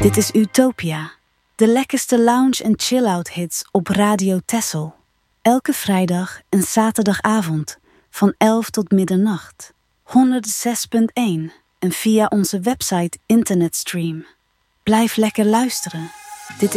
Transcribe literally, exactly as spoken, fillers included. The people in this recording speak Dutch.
Dit is Utopia, de lekkerste lounge- en chill-out hits op Radio Texel. Elke vrijdag en zaterdagavond van elf tot middernacht. honderdzes punt één en via onze website internetstream. Blijf lekker luisteren. Dit is